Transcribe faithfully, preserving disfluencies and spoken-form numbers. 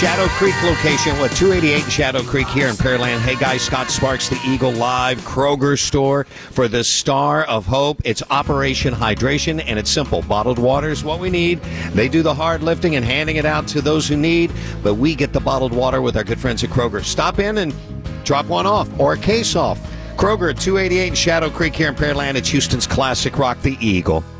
Shadow Creek location with two eighty-eight Shadow Creek here in Pearland. Hey guys, Scott Sparks, the Eagle Live Kroger store for the Star of Hope. It's Operation Hydration, and it's simple. Bottled water is what we need. They do the hard lifting and handing it out to those who need, but we get the bottled water with our good friends at Kroger. Stop in and drop one off or a case off. Kroger at two eighty-eight Shadow Creek here in Pearland. It's Houston's classic rock, the Eagle.